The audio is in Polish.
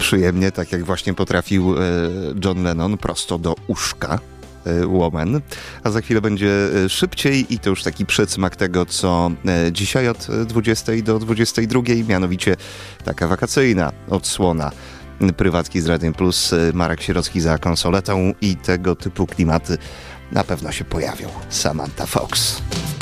przyjemnie, tak jak właśnie potrafił John Lennon, prosto do uszka. Woman, a za chwilę będzie szybciej i to już taki przedsmak tego, co dzisiaj od 20 do 22, mianowicie taka wakacyjna odsłona prywatki z Radiem Plus, Marek Sierocki za konsoletą i tego typu klimaty na pewno się pojawią. Samantha Fox.